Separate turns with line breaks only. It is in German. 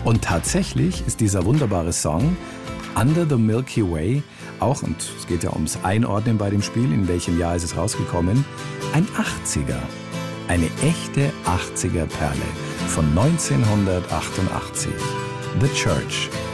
Und tatsächlich ist dieser wunderbare Song Under the Milky Way auch, und es geht ja ums Einordnen bei dem Spiel, in welchem Jahr ist es rausgekommen, ein 80er. Eine echte 80er-Perle von 1988. The Church.